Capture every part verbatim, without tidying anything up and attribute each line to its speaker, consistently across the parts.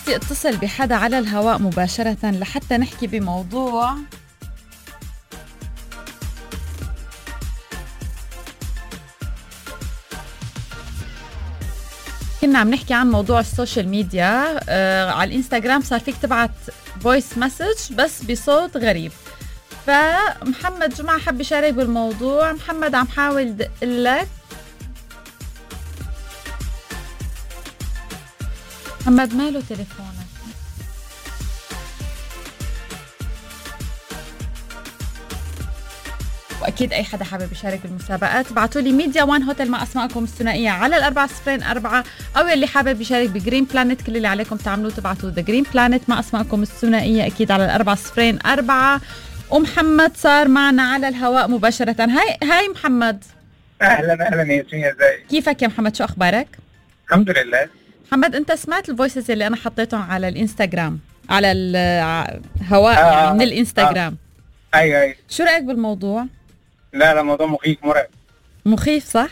Speaker 1: بدي اتصل بحدا على الهواء مباشرة لحتى نحكي بموضوع كنا عم نحكي عن موضوع السوشيال ميديا. آه على الانستغرام صار فيك تبعت فويس مسج بس بصوت غريب، فمحمد جمعة حب يشارك بالموضوع. محمد عم حاول دقلك. محمد ماله تليفونك؟ واكيد اي حدا حابب يشارك بالمسابقات ابعتوا لي ميديا وان هوتيل مع اسماءكم الثنائيه على الأربعة صفرين أربعة، او اللي حابب يشارك بجرين بلانت كل اللي عليكم تعملوه تبعتوا ذا جرين بلانت مع اسماءكم الثنائيه اكيد على الأربعة صفرين أربعة. ومحمد صار معنا على الهواء مباشره. هاي هاي محمد.
Speaker 2: اهلا اهلا يا ياسمين، ازيك؟
Speaker 1: كيفك يا محمد؟ شو اخبارك؟
Speaker 2: الحمد لله.
Speaker 1: محمد انت سمعت الفويسز اللي انا حطيتهم على الانستغرام على الهواء
Speaker 2: آه
Speaker 1: يعني من الانستغرام؟
Speaker 2: آه. ايوه ايوه.
Speaker 1: شو رايك بالموضوع؟
Speaker 2: لا لا، موضوع مخيف مرعب.
Speaker 1: مخيف صح؟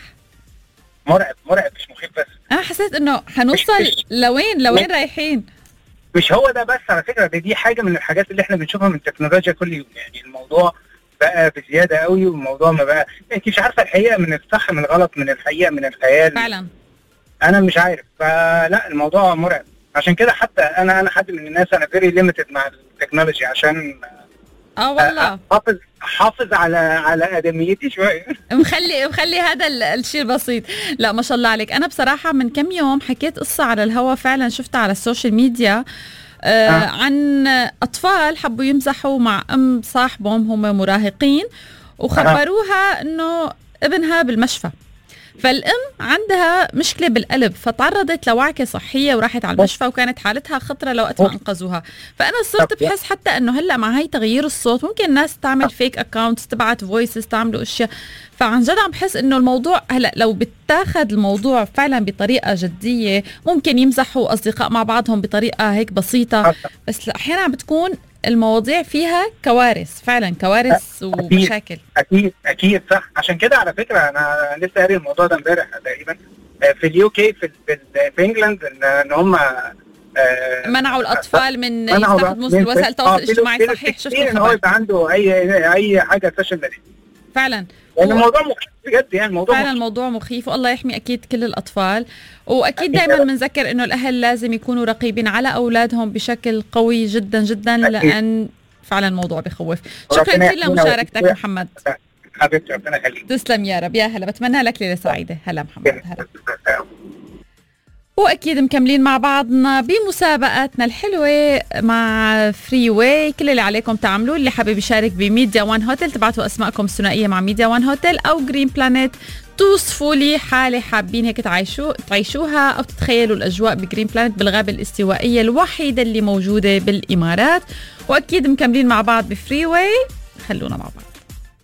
Speaker 2: مرعب مرعب مش مخيف بس.
Speaker 1: انا حسيت انه حنوصل
Speaker 2: مش-
Speaker 1: لوين لوين رايحين.
Speaker 2: مش هو ده بس، على فكره دي, دي حاجه من الحاجات اللي احنا بنشوفها من التكنولوجيا كل يوم. يعني الموضوع بقى بزياده قوي، والموضوع ما بقى انت مش عارفه الحقيقه من الصح من الغلط، من الحقيقه من الخيال.
Speaker 1: فعلا
Speaker 2: انا مش عارف، فلا الموضوع مرعب. عشان كده حتى انا انا حد من الناس انا فيري ليميتد مع التكنولوجي، عشان
Speaker 1: اه والله
Speaker 2: حافظ حافظ على على ادميتي شويه.
Speaker 1: مخلي مخلي هذا ال- الشيء البسيط. لا ما شاء الله عليك. انا بصراحه من كم يوم حكيت قصه على الهوا فعلا شفتها على السوشيال ميديا آه
Speaker 2: آه.
Speaker 1: عن اطفال حبوا يمزحوا مع ام صاحبهم، هم مراهقين، وخبروها انه ابنها بالمشفى. فالام عندها مشكله بالقلب، فتعرضت لوعكه صحيه وراحت على المشفى، وكانت حالتها خطره لوقت ما انقذوها. فانا صرت بحس حتى انه هلا مع هي تغيير الصوت ممكن الناس تعمل فيك اكاونتس، تبعت فويسز، تعملوا اشياء. فعن جد عم بحس انه الموضوع هلا لو بتاخذ الموضوع فعلا بطريقه جديه ممكن يمزحوا اصدقاء مع بعضهم بطريقه هيك بسيطه، بس احيانا عم بتكون المواضيع فيها كوارث، فعلا كوارث ومشاكل.
Speaker 2: اكيد اكيد صح. عشان كده على فكره انا لسه قاري الموضوع ده امبارح تقريبا في اليو كي في في, في انجلاند ان, إن هم
Speaker 1: منعوا الاطفال من يستخدموا وسائل التواصل الاجتماعي. صحيح شفت
Speaker 2: ان هو يبقى عنده اي اي حاجه سوشيال ميديا.
Speaker 1: فعلا
Speaker 2: يعني الموضوع مخيف بجد، يعني الموضوع
Speaker 1: فعلا
Speaker 2: مخيف.
Speaker 1: الموضوع مخيف، والله يحمي اكيد كل الاطفال. واكيد دائما بنذكر انه الاهل لازم يكونوا رقيبين على اولادهم بشكل قوي جدا جدا، لان فعلا الموضوع بخوف. شكرا كثير لمشاركتك محمد
Speaker 2: حبيبتي، ربنا يخليك.
Speaker 1: تسلم يا رب. يا هلا، بتمنى لك ليله سعيده. هلا محمد. هلا. واكيد مكملين مع بعضنا بمسابقتنا الحلوه مع فري واي. كل اللي عليكم تعملوه اللي حابب يشارك بميديا وان هوتيل تبعتوا اسماءكم الثنائيه مع ميديا وان هوتيل او جرين بلانيت، توصفوا لي حاله حابين هيك تعيشوا تعيشوها او تتخيلوا الاجواء بجرين بلانيت بالغابه الاستوائيه الوحيده اللي موجوده بالامارات. واكيد مكملين مع بعض بفري واي، خلونا مع بعض.